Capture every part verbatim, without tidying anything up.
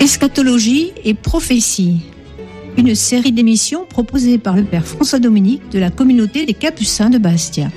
Eschatologie et prophétie, une série d'émissions proposée par le Père François-Dominique de la communauté des Capucins de Bastia.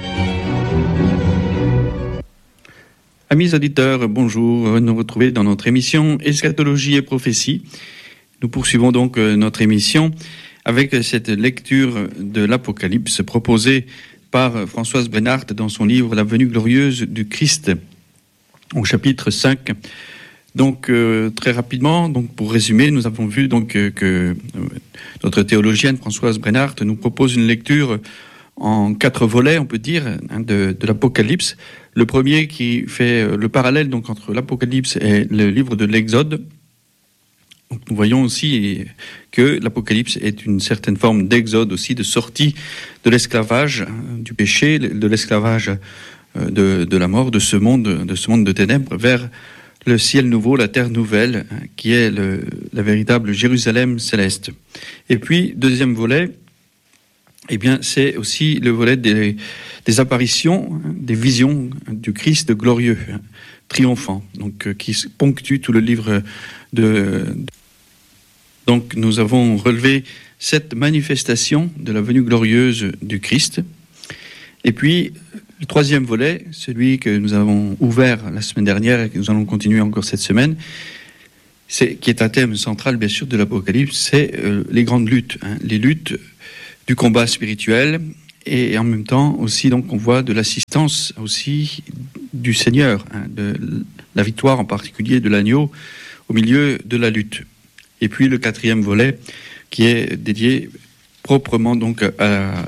Amis auditeurs, bonjour, nous retrouvons dans notre émission Eschatologie et prophétie. Nous poursuivons donc notre émission avec cette lecture de l'Apocalypse proposée par Françoise Brennart dans son livre La venue glorieuse du Christ, au chapitre cinq. Donc euh, très rapidement, donc pour résumer, nous avons vu donc euh, que euh, notre théologienne Françoise Brennart nous propose une lecture en quatre volets, on peut dire, hein, de, de l'Apocalypse. Le premier qui fait euh, le parallèle donc entre l'Apocalypse et le livre de l'Exode. Donc nous voyons aussi que l'Apocalypse est une certaine forme d'exode aussi, de sortie de l'esclavage, hein, du péché, de l'esclavage euh, de, de la mort, de ce monde, de ce monde de ténèbres, vers le ciel nouveau, la terre nouvelle, hein, qui est le, la véritable Jérusalem céleste. Et puis, deuxième volet, eh bien, c'est aussi le volet des, des apparitions, hein, des visions du Christ glorieux, hein, triomphant, donc euh, qui ponctue tout le livre de, de... Donc, nous avons relevé cette manifestation de la venue glorieuse du Christ. Et puis, le troisième volet, celui que nous avons ouvert la semaine dernière et que nous allons continuer encore cette semaine, c'est, qui est un thème central, bien sûr, de l'Apocalypse, c'est euh, les grandes luttes, hein, les luttes du combat spirituel, et en même temps aussi, donc, on voit de l'assistance aussi du Seigneur, hein, de la victoire en particulier de l'agneau au milieu de la lutte. Et puis le quatrième volet, qui est dédié proprement donc à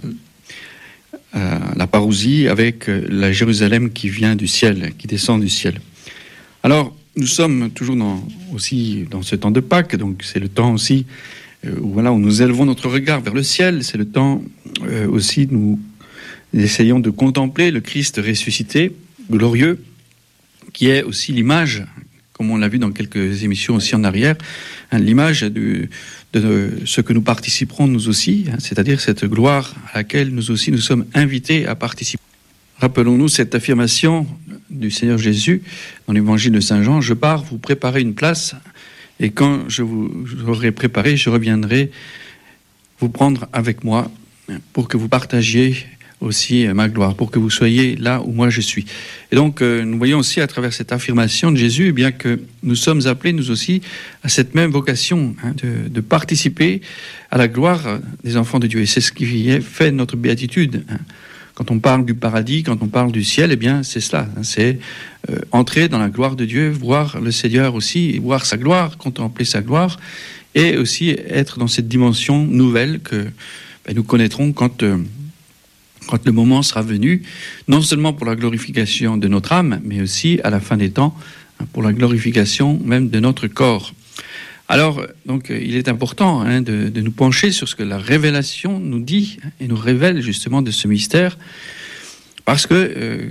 à la parousie avec la Jérusalem qui vient du ciel, qui descend du ciel. Alors, nous sommes toujours dans, aussi dans ce temps de Pâques, donc c'est le temps aussi euh, où, voilà, où nous élevons notre regard vers le ciel, c'est le temps euh, aussi nous essayons de contempler le Christ ressuscité, glorieux, qui est aussi l'image, comme on l'a vu dans quelques émissions aussi en arrière, hein, l'image du, de ce que nous participerons nous aussi, hein, c'est-à-dire cette gloire à laquelle nous aussi nous sommes invités à participer. Rappelons-nous cette affirmation du Seigneur Jésus dans l'évangile de Saint Jean, « Je pars vous préparer une place, et quand je vous aurai préparé, je reviendrai vous prendre avec moi pour que vous partagiez aussi ma gloire, pour que vous soyez là où moi je suis. » Et donc, euh, nous voyons aussi à travers cette affirmation de Jésus, eh bien que nous sommes appelés, nous aussi, à cette même vocation, hein, de, de participer à la gloire des enfants de Dieu. Et c'est ce qui fait notre béatitude. Hein. Quand on parle du paradis, quand on parle du ciel, eh bien, c'est cela. Hein, c'est euh, entrer dans la gloire de Dieu, voir le Seigneur aussi, voir sa gloire, contempler sa gloire, et aussi être dans cette dimension nouvelle que ben, nous connaîtrons quand... Euh, quand le moment sera venu, non seulement pour la glorification de notre âme, mais aussi à la fin des temps, pour la glorification même de notre corps. Alors, donc, il est important hein, de, de nous pencher sur ce que la révélation nous dit hein, et nous révèle justement de ce mystère, parce que euh,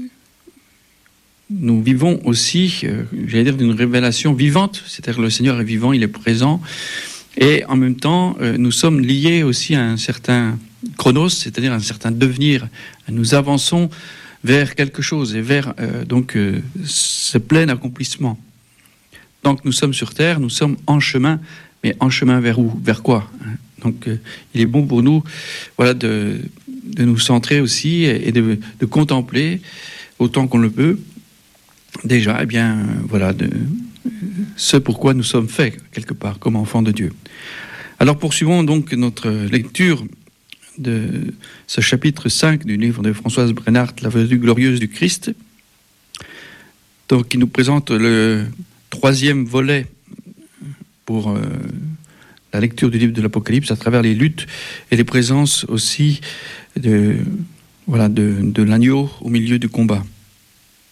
nous vivons aussi, euh, j'allais dire, d'une révélation vivante, c'est-à-dire le Seigneur est vivant, il est présent, et en même temps, euh, nous sommes liés aussi à un certain chronos, c'est-à-dire un certain devenir. Nous avançons vers quelque chose et vers euh, donc euh, ce plein accomplissement. Tant que nous sommes sur terre, nous sommes en chemin, mais en chemin vers où ? Vers quoi ? Donc euh, il est bon pour nous, voilà, de, de nous centrer aussi et de, de contempler autant qu'on le peut déjà, eh bien voilà, de, ce pourquoi nous sommes faits quelque part comme enfants de Dieu. Alors poursuivons donc notre lecture de ce chapitre cinq du livre de Françoise Brennart, La venue glorieuse du Christ, donc qui nous présente le troisième volet pour euh, la lecture du livre de l'Apocalypse à travers les luttes et les présences aussi de, voilà, de, de l'agneau au milieu du combat.